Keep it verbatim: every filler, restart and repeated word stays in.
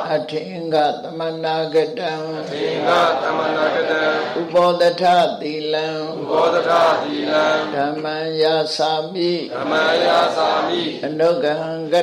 အထင်္ဂသမနာကတံအထင်္ဂသမနာကတံဥပောတထသီလံဥပောတထသီလံဓမ္မံယာသာမိဓမ္မံယာသာမိအနုဂဟံက